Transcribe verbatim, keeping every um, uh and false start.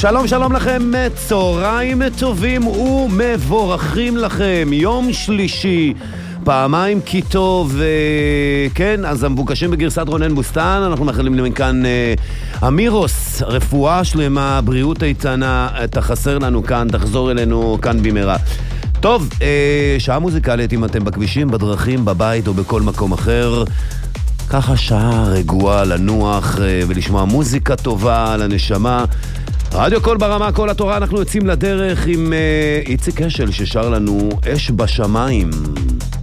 שלום שלום לכם, צהריים טובים ומבורכים לכם. יום שלישי, פעמיים כי טוב, כן, אז המבוקשים בגרסת רונן בוסטן. אנחנו מאחלים למכאן אמירוס, רפואה שלמה, בריאות איתנה, תחסר לנו כאן, תחזור אלינו כאן במהרה. טוב, שעה מוזיקלית אם אתם בכבישים, בדרכים, בבית או בכל מקום אחר. ככה שעה רגועה לנוח ולשמוע מוזיקה טובה לנשמה. רדיו קול ברמה, כל התורה, אנחנו יוצאים לדרך עם איציק אשל ששר לנו אש בשמיים.